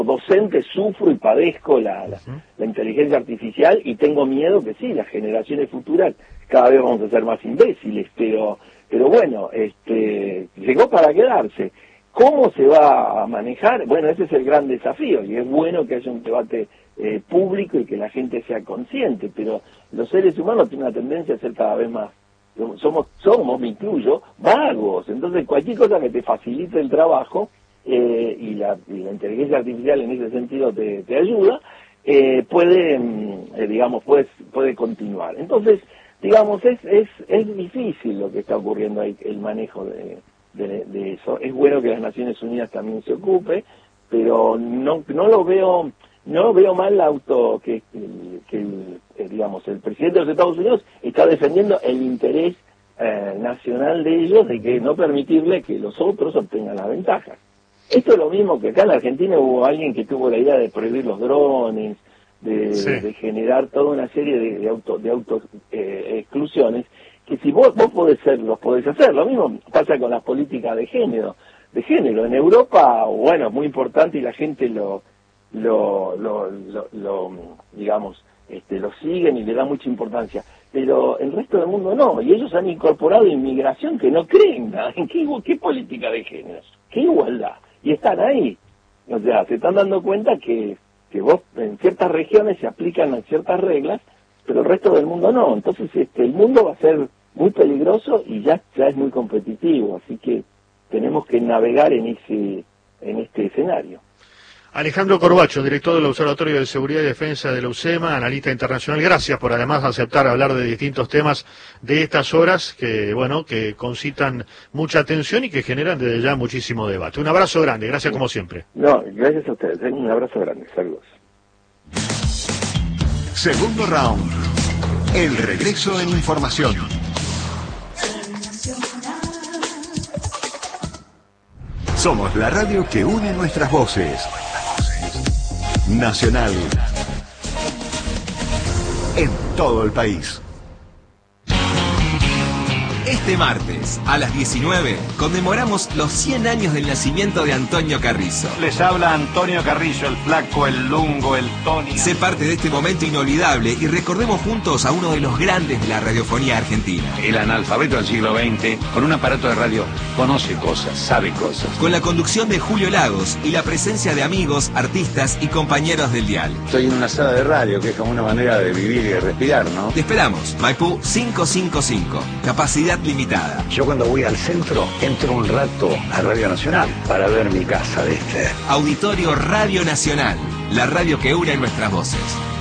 docente sufro y padezco la inteligencia artificial y tengo miedo que sí, las generaciones futuras cada vez vamos a ser más imbéciles, pero bueno, llegó para quedarse. ¿Cómo se va a manejar? Bueno, ese es el gran desafío, y es bueno que haya un debate público y que la gente sea consciente, pero los seres humanos tienen una tendencia a ser cada vez más, somos, me incluyo, vagos. Entonces cualquier cosa que te facilite el trabajo, y la inteligencia artificial en ese sentido te ayuda, puede continuar. Entonces, digamos, es difícil lo que está ocurriendo ahí, el manejo de eso. Es bueno que las Naciones Unidas también se ocupe, pero no lo veo mal digamos, el presidente de los Estados Unidos está defendiendo el interés nacional de ellos, de que no permitirle que los otros obtengan las ventajas. Esto es lo mismo que acá en la Argentina hubo alguien que tuvo la idea de prohibir los drones, de generar toda una serie de auto exclusiones, que si vos los podés hacer. Lo mismo pasa con las políticas de género. En Europa, bueno, es muy importante y la gente lo siguen y le da mucha importancia, pero el resto del mundo no, y ellos han incorporado inmigración que no creen nada. ¿En qué política de género? ¿Qué igualdad? Y están ahí, o sea, se están dando cuenta que vos en ciertas regiones se aplican ciertas reglas, pero el resto del mundo no. Entonces el mundo va a ser muy peligroso y ya es muy competitivo, así que tenemos que navegar en este escenario. Alejandro Corbacho, director del Observatorio de Seguridad y Defensa de la UCEMA, analista internacional, gracias por además aceptar hablar de distintos temas de estas horas que concitan mucha atención y que generan desde ya muchísimo debate. Un abrazo grande, gracias como siempre. No, gracias a ustedes, un abrazo grande, saludos. Segundo round, el regreso en información. Somos la radio que une nuestras voces. Nacional. En todo el país. Este martes, a las 19, conmemoramos los 100 años del nacimiento de Antonio Carrizo. Les habla Antonio Carrizo, el flaco, el lungo, el Tony. Sé parte de este momento inolvidable y recordemos juntos a uno de los grandes de la radiofonía argentina. El analfabeto del siglo XX, con un aparato de radio, conoce cosas, sabe cosas. Con la conducción de Julio Lagos y la presencia de amigos, artistas y compañeros del dial. Estoy en una sala de radio, que es como una manera de vivir y de respirar, ¿no? Te esperamos, Maipú 555, capacidad limitada. Yo cuando voy al centro, entro un rato a Radio Nacional para ver mi casa, ¿viste? Auditorio Radio Nacional, la radio que une nuestras voces.